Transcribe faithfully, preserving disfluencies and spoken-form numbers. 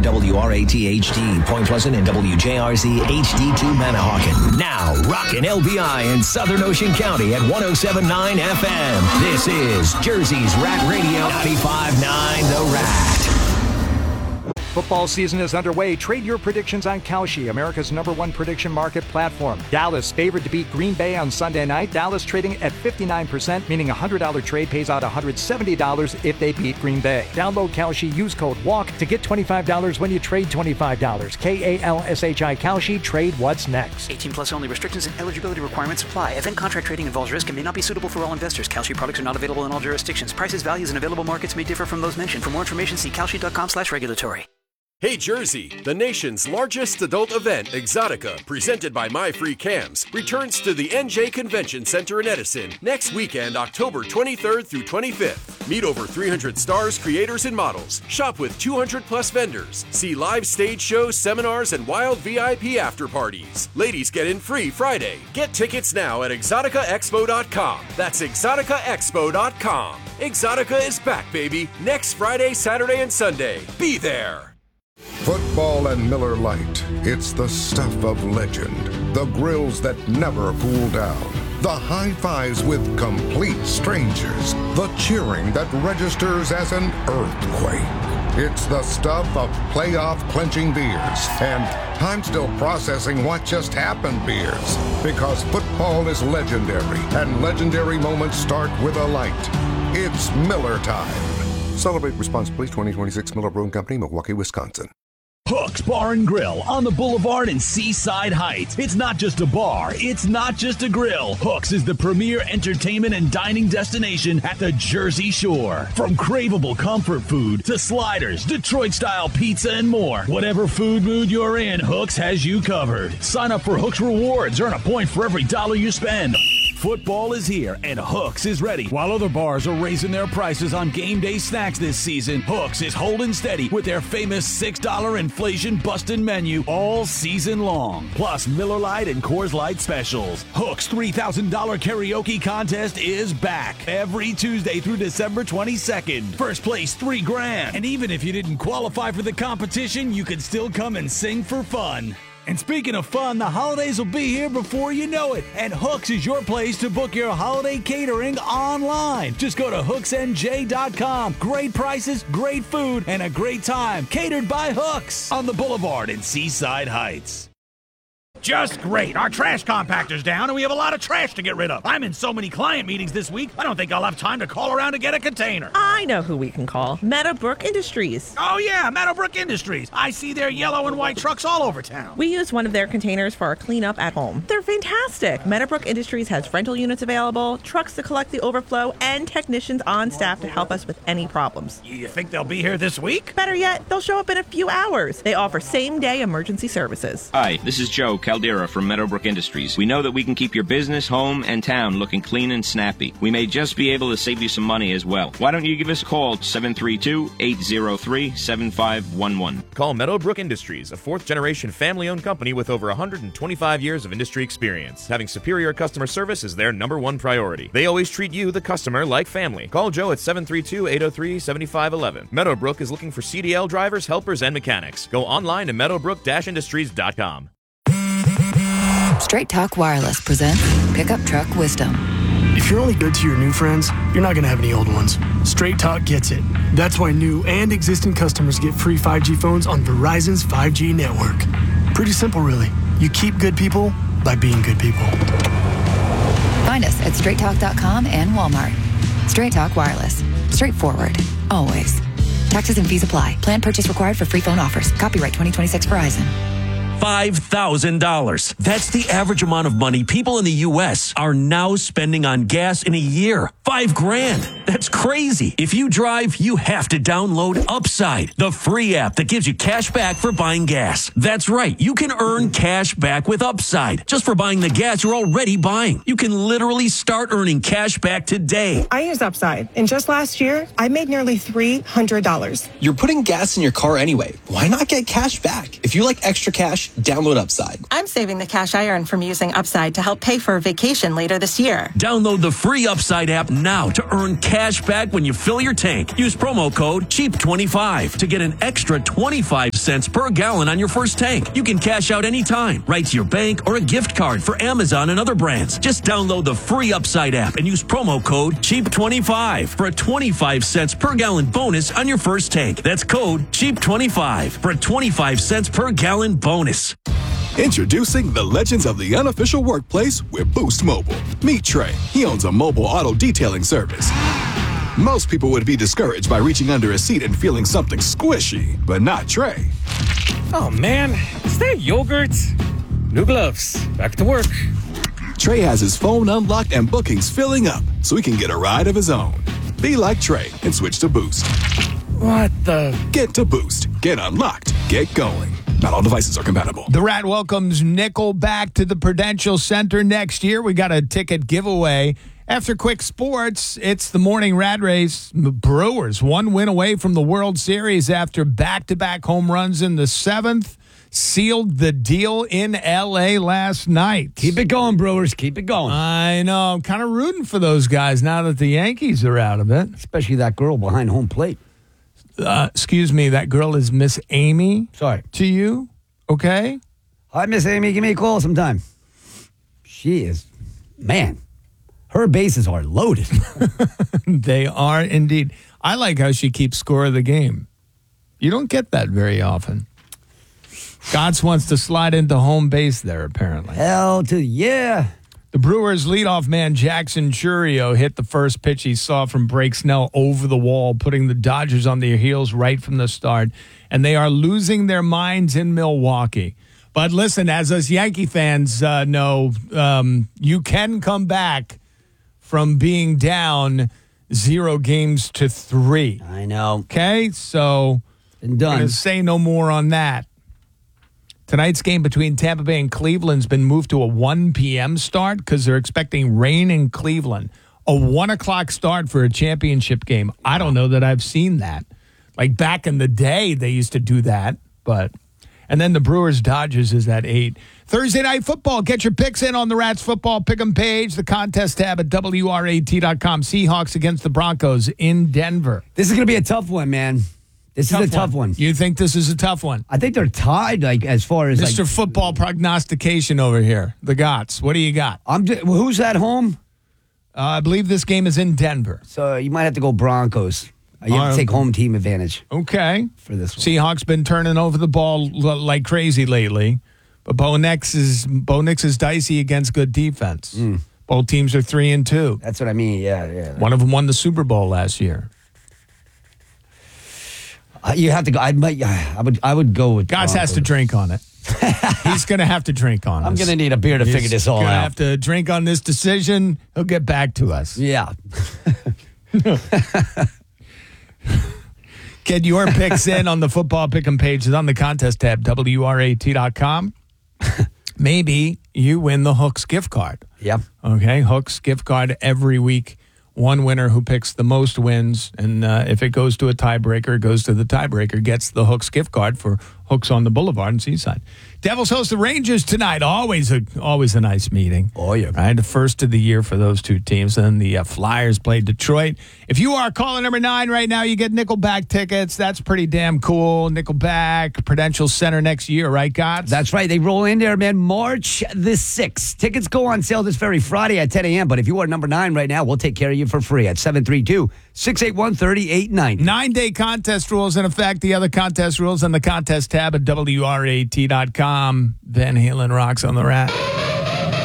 on W R A T H D, Point Pleasant, and W J R Z H D two Manahawkin. Now, rockin' L B I in Southern Ocean County at one oh seven point nine F M. This is Jersey's Rat Radio, ninety-five point nine The Rat. Football season is underway. Trade your predictions on Kalshi, America's number one prediction market platform. Dallas favored to beat Green Bay on Sunday night. Dallas trading at fifty-nine percent, meaning a one hundred dollars trade pays out one hundred seventy dollars if they beat Green Bay. Download Kalshi, use code WALK to get twenty-five dollars when you trade twenty-five dollars. K A L S H I Kalshi, trade what's next. eighteen plus only. Restrictions and eligibility requirements apply. Event contract trading involves risk and may not be suitable for all investors. Kalshi products are not available in all jurisdictions. Prices, values, and available markets may differ from those mentioned. For more information, see kalshi.com slash regulatory. Hey Jersey, the nation's largest adult event, Exotica, presented by My Free Cams, returns to the N J Convention Center in Edison next weekend, October twenty-third through twenty-fifth. Meet over three hundred stars, creators, and models. Shop with two hundred plus vendors. See live stage shows, seminars, and wild V I P after parties. Ladies get in free Friday. Get tickets now at exotica expo dot com. That's exotica expo dot com. Exotica is back, baby, next Friday, Saturday, and Sunday. Be there. Football and Miller Lite, it's the stuff of legend. The grills that never cool down. The high fives with complete strangers. The cheering that registers as an earthquake. It's the stuff of playoff clinching beers. And I'm still processing what just happened beers. Because football is legendary, and legendary moments start with a light. It's Miller time. Celebrate responsibly. twenty twenty-six Miller Brewing Company, Milwaukee, Wisconsin. Hook's Bar and Grill on the Boulevard in Seaside Heights. It's not just a bar. It's not just a grill. Hook's is the premier entertainment and dining destination at the Jersey Shore. From craveable comfort food to sliders, Detroit-style pizza, and more. Whatever food mood you're in, Hook's has you covered. Sign up for Hook's Rewards. Earn a point for every dollar you spend. Football is here, and Hook's is ready. While other bars are raising their prices on game day snacks this season, Hook's is holding steady with their famous six dollar inflation-busting menu all season long. Plus Miller Lite and Coors Light specials. Hook's three thousand dollars karaoke contest is back every Tuesday through December twenty-second. First place, three grand. And even if you didn't qualify for the competition, you can still come and sing for fun. And speaking of fun, the holidays will be here before you know it. And Hook's is your place to book your holiday catering online. Just go to hooks n j dot com. Great prices, great food, and a great time. Catered by Hook's on the Boulevard in Seaside Heights. Just great. Our trash compactor's down, and we have a lot of trash to get rid of. I'm in so many client meetings this week, I don't think I'll have time to call around to get a container. I know who we can call. Meadowbrook Industries. Oh, yeah, Meadowbrook Industries. I see their yellow and white trucks all over town. We use one of their containers for our cleanup at home. They're fantastic. Meadowbrook Industries has rental units available, trucks to collect the overflow, and technicians on staff to help us with any problems. You think they'll be here this week? Better yet, they'll show up in a few hours. They offer same-day emergency services. Hi, this is Joe Caldera from Meadowbrook Industries. We know that we can keep your business, home, and town looking clean and snappy. We may just be able to save you some money as well. Why don't you give us a call, seven three two, eight zero three, seven five one one. Call Meadowbrook Industries, a fourth-generation family-owned company with over one hundred twenty-five years of industry experience. Having superior customer service is their number one priority. They always treat you, the customer, like family. Call Joe at seven three two, eight zero three, seven five one one. Meadowbrook is looking for C D L drivers, helpers, and mechanics. Go online to meadowbrook dash industries dot com. Straight Talk Wireless presents Pickup Truck Wisdom. If you're only good to your new friends, you're not going to have any old ones. Straight Talk gets it. That's why new and existing customers get free five G phones on Verizon's five G network. Pretty simple, really. You keep good people by being good people. Find us at straight talk dot com and Walmart. Straight Talk Wireless. Straightforward. Always. Taxes and fees apply. Plan purchase required for free phone offers. Copyright twenty twenty-six Verizon. five thousand dollars. That's the average amount of money people in the U S are now spending on gas in a year. Five grand. That's crazy. If you drive, you have to download Upside, the free app that gives you cash back for buying gas. That's right. You can earn cash back with Upside just for buying the gas you're already buying. You can literally start earning cash back today. I use Upside, and just last year, I made nearly three hundred dollars. You're putting gas in your car anyway. Why not get cash back? If you like extra cash, download Upside. I'm saving the cash I earn from using Upside to help pay for a vacation later this year. Download the free Upside app now to earn cash back when you fill your tank. Use promo code cheap twenty-five to get an extra twenty-five cents per gallon on your first tank. You can cash out anytime, right to your bank or a gift card for Amazon and other brands. Just download the free Upside app and use promo code cheap twenty-five for a twenty-five cents per gallon bonus on your first tank. That's code cheap twenty-five for a twenty-five cents per gallon bonus. Introducing the legends of the unofficial workplace with Boost Mobile. Meet Trey. He owns a mobile auto detailing service. Most people would be discouraged by reaching under a seat and feeling something squishy, but not Trey. Oh man, is that yogurt? New gloves. Back to work. Trey has his phone unlocked and bookings filling up, so he can get a ride of his own. Be like Trey and switch to Boost. What the? Get to Boost. Get unlocked. Get going. Not all devices are compatible. The Rat welcomes Nickelback to the Prudential Center next year. We got a ticket giveaway. After quick sports, it's the morning Rat Race. The Brewers, one win away from the World Series after back-to-back home runs in the seventh. Sealed the deal in L A last night. Keep it going, Brewers. Keep it going. I know. I'm kind of rooting for those guys now that the Yankees are out of it. Especially that girl behind home plate. Uh, excuse me, that girl is Miss Amy. Sorry. To you, okay? Hi, Miss Amy. Give me a call sometime. She is, man, her bases are loaded. They are indeed. I like how she keeps score of the game. You don't get that very often. Gotts wants to slide into home base there, apparently. Hell to yeah. The Brewers' leadoff man, Jackson Chourio, hit the first pitch he saw from Blake Snell over the wall, putting the Dodgers on their heels right from the start. And they are losing their minds in Milwaukee. But listen, as us Yankee fans uh, know, um, you can come back from being down zero games to three. I know. Okay, so Been done. I'm going to say no more on that. Tonight's game between Tampa Bay and Cleveland's been moved to a one p.m. start because they're expecting rain in Cleveland. A one o'clock start for a championship game. I don't know that I've seen that. Like back in the day, they used to do that. But and then the Brewers-Dodgers is at eight. Thursday Night Football. Get your picks in on the Rats Football Pick'em page. The contest tab at W R A T dot com. Seahawks against the Broncos in Denver. This is going to be a tough one, man. This tough is a tough one. one. You think this is a tough one? I think they're tied, like as far as Mister Like, Football prognostication over here. The Gotts. What do you got? I'm. Just, well, who's at home? Uh, I believe this game is in Denver. So you might have to go Broncos. You have Uh, to take home team advantage. Okay. For this one. Seahawks been turning over the ball l- like crazy lately, but Bo Nix is Bo Nix is dicey against good defense. Mm. Both teams are three and two. That's what I mean. Yeah, yeah. One of them won the Super Bowl last year. Uh, you have to go. I might. I would. I would go with. Gotts has to drink on it. He's going to have to drink on it. I'm going to need a beer to He's figure this all gonna out. have to drink on this decision. He'll get back to us. Yeah. Get your picks in on the Football Pick'em page. It's on the contest tab, W R A T dot com. Maybe you win the Hooks gift card. Yep. Okay, Hooks gift card every week. One winner who picks the most wins. And uh, if it goes to a tiebreaker, it goes to the tiebreaker, gets the Hooks gift card for Hooks on the Boulevard in Seaside. Devils host the Rangers tonight. Always a always a nice meeting. Oh, yeah. Right, the first of the year for those two teams. And the uh, Flyers play Detroit. If you are caller number nine right now, you get Nickelback tickets. That's pretty damn cool. Nickelback, Prudential Center next year, right, Gotts? That's right. They roll in there, man. March the sixth. Tickets go on sale this very Friday at ten a.m. But if you are number nine right now, we'll take care of you for free at seven three two, six eight one, three eight nine zero. Nine-day contest rules in effect. The other contest rules on the contest tab at W R A T dot com. Van Halen rocks on the Rat.